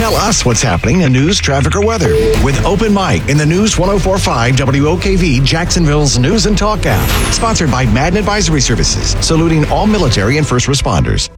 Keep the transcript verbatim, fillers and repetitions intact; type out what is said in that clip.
Tell us what's happening in news, traffic, or weather with Open Mic in the News ten forty-five W O K V Jacksonville's News and Talk app. Sponsored by Madden Advisory Services, saluting all military and first responders.